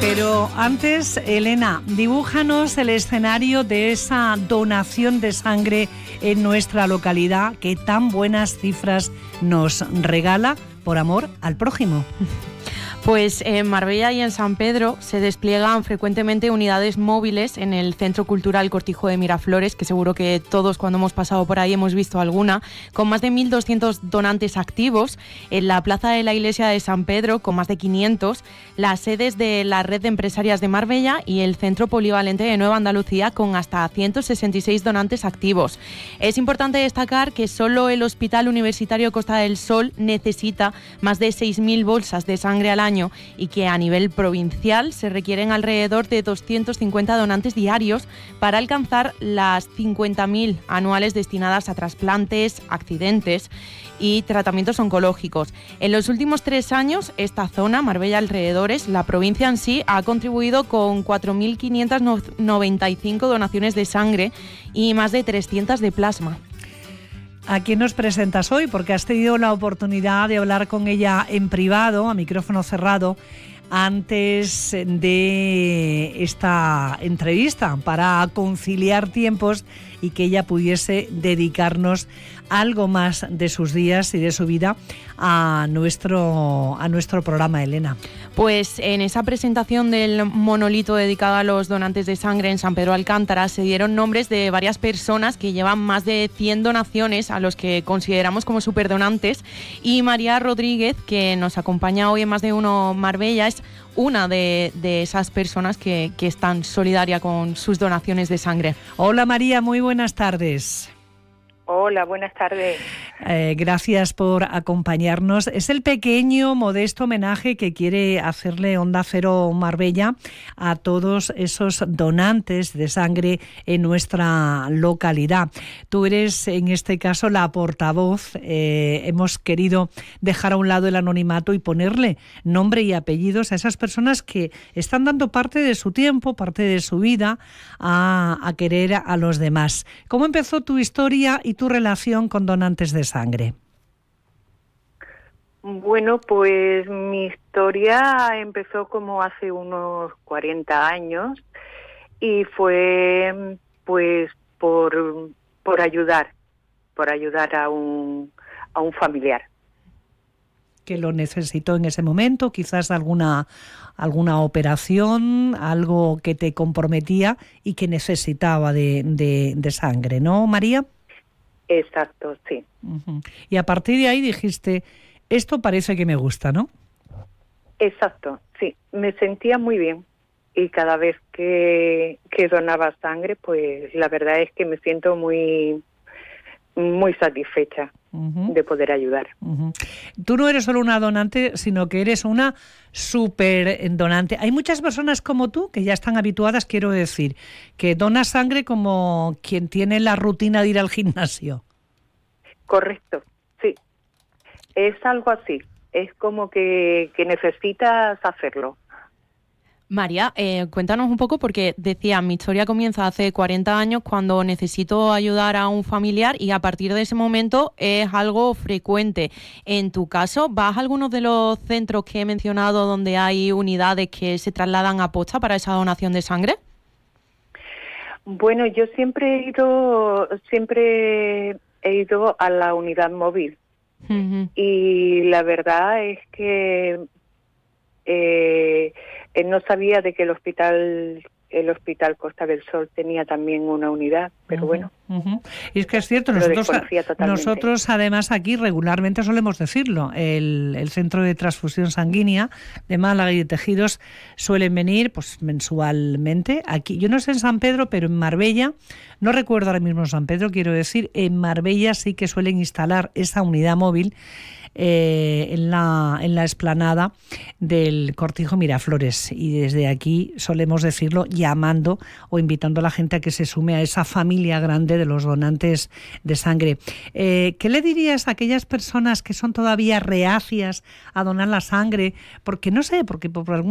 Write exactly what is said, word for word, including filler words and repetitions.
Pero antes, Elena, dibújanos el escenario de esa donación de sangre en nuestra localidad que tan buenas cifras nos regala por amor al prójimo. Pues en Marbella y en San Pedro se despliegan frecuentemente unidades móviles en el Centro Cultural Cortijo de Miraflores, que seguro que todos cuando hemos pasado por ahí hemos visto alguna, con más de mil doscientos donantes activos, en la Plaza de la Iglesia de San Pedro con más de quinientos, las sedes de la Red de Empresarias de Marbella y el Centro Polivalente de Nueva Andalucía con hasta ciento sesenta y seis donantes activos. Es importante destacar que solo el Hospital Universitario Costa del Sol necesita más de seis mil bolsas de sangre al año y que a nivel provincial se requieren alrededor de doscientos cincuenta donantes diarios para alcanzar las cincuenta mil anuales destinadas a trasplantes, accidentes y tratamientos oncológicos. En los últimos tres años, esta zona, Marbella alrededores, la provincia en sí, ha contribuido con cuatro mil quinientas noventa y cinco donaciones de sangre y más de trescientas de plasma. ¿A quién nos presentas hoy? Porque has tenido la oportunidad de hablar con ella en privado, a micrófono cerrado, antes de esta entrevista, para conciliar tiempos y que ella pudiese dedicarnos algo más de sus días y de su vida a nuestro, a nuestro programa, Elena. Pues en esa presentación del monolito dedicado a los donantes de sangre en San Pedro Alcántara se dieron nombres de varias personas que llevan más de cien donaciones a los que consideramos como superdonantes, y María Rodríguez, que nos acompaña hoy en Más de Uno Marbella, es una de, de esas personas que, que están solidaria con sus donaciones de sangre. Hola María, muy buenas tardes. Hola, buenas tardes. Eh, gracias por acompañarnos. Es el pequeño, modesto homenaje que quiere hacerle Onda Cero Marbella a todos esos donantes de sangre en nuestra localidad. Tú eres, en este caso, la portavoz. Eh, hemos querido dejar a un lado el anonimato y ponerle nombre y apellidos a esas personas que están dando parte de su tiempo, parte de su vida a, a querer a los demás. ¿Cómo empezó tu historia y tu relación con donantes de sangre? Bueno, pues mi historia empezó como hace unos cuarenta años y fue pues por por ayudar, por ayudar a un a un familiar que lo necesitó en ese momento, quizás alguna alguna operación, algo que te comprometía y que necesitaba de, de, de sangre, ¿no, María? Exacto, sí. Uh-huh. Y a partir de ahí dijiste, esto parece que me gusta, ¿no? Exacto, sí. Me sentía muy bien y cada vez que, que donaba sangre, pues la verdad es que me siento muy, muy satisfecha uh-huh. de poder ayudar. Uh-huh. Tú no eres solo una donante, sino que eres una súper donante. Hay muchas personas como tú que ya están habituadas, quiero decir, que donan sangre como quien tiene la rutina de ir al gimnasio. Correcto, sí. Es algo así. Es como que, que necesitas hacerlo. María, eh, cuéntanos un poco, porque decía, mi historia comienza hace cuarenta años cuando necesito ayudar a un familiar y a partir de ese momento es algo frecuente. En tu caso, ¿vas a algunos de los centros que he mencionado donde hay unidades que se trasladan a posta para esa donación de sangre? Bueno, yo siempre he ido, siempre he ido a la unidad móvil uh-huh. y la verdad es que eh, no sabía de que el hospital el hospital Costa del Sol tenía también una unidad, pero uh-huh, bueno. Uh-huh. Y es que es cierto, nosotros, nosotros además aquí regularmente solemos decirlo, el, el Centro de Transfusión Sanguínea de Málaga y de Tejidos suelen venir pues mensualmente aquí. Yo no sé en San Pedro, pero en Marbella, no recuerdo ahora mismo San Pedro, quiero decir, en Marbella sí que suelen instalar esa unidad móvil Eh, en la en la explanada del Cortijo Miraflores, y desde aquí solemos decirlo llamando o invitando a la gente a que se sume a esa familia grande de los donantes de sangre. Eh, ¿qué le dirías a aquellas personas que son todavía reacias a donar la sangre? Porque no sé, porque por algún